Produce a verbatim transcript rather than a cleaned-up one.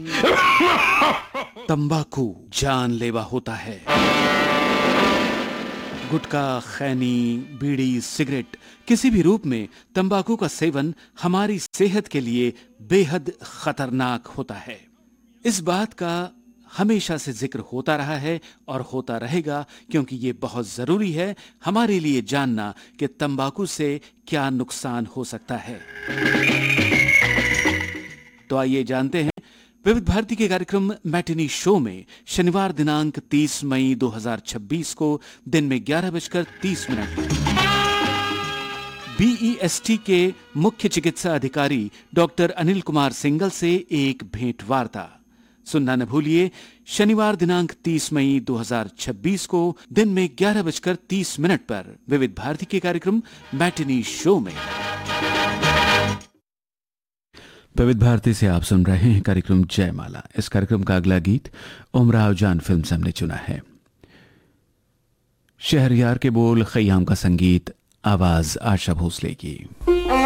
तंबाकू जानलेवा होता है। गुटखा, खैनी, बीड़ी, सिगरेट किसी भी रूप में तंबाकू का सेवन हमारी सेहत के लिए बेहद खतरनाक होता है। इस बात का हमेशा से जिक्र होता रहा है और होता रहेगा, क्योंकि ये बहुत जरूरी है हमारे लिए जानना कि तंबाकू से क्या नुकसान हो सकता है। तो आइए जानते हैं विविध भारती के कार्यक्रम मैटिनी शो में शनिवार दिनांक तीस मई दो हज़ार छब्बीस को दिन में ग्यारह बजकर तीस मिनट पर बीईएसटी के मुख्य चिकित्सा अधिकारी डॉक्टर अनिल कुमार सिंगल से एक भेंट वार्ता सुनना न भूलिए। शनिवार दिनांक तीस मई दो हज़ार छब्बीस को दिन में ग्यारह बजकर तीस मिनट पर विविध भारती के कार्यक्रम मैटिनी शो में। विविध भारती से आप सुन रहे हैं कार्यक्रम जयमाला। इस कार्यक्रम का अगला गीत उमराव जान फिल्म से हमने चुना है। शहरयार के बोल, खयाम का संगीत, आवाज आशा भोसले की।